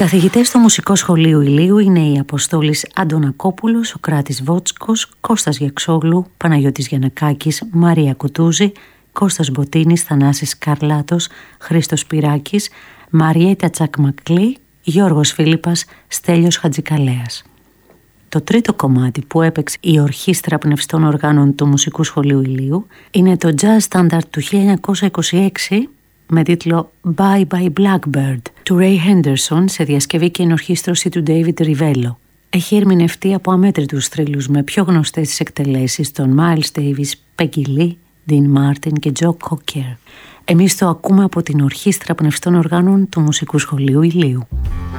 καθηγητές στο Μουσικό Σχολείο Ηλίου είναι οι Αποστόλης Αντωνακόπουλος, Σωκράτης Βότσκος, Κώστας Γεξόγλου, Παναγιώτης Γιαννακάκης, Μαρία Κουτούζη, Κώστας Μποτίνης, Θανάσης Καρλάτος, Χρήστος Πυράκης, Μαριέτα Τσακμακλή, Γιώργος Φίλιππας, Στέλιος Χατζικαλέας. Το τρίτο κομμάτι που έπαιξε η Ορχήστρα Πνευστών Οργάνων του Μουσικού Σχολείου Ηλίου είναι το jazz standard του 1926 με τίτλο Bye Bye Blackbird του Ray Henderson σε διασκευή και ενορχήστρωση του David Rivello. Έχει ερμηνευτεί από αμέτρητους θρύλους με πιο γνωστές τις εκτελέσεις των Miles Davis, Peggy Lee, Dean Martin και Joe Cocker. Εμείς το ακούμε από την Ορχήστρα Πνευστών Οργάνων του Μουσικού Σχολείου Ηλίου.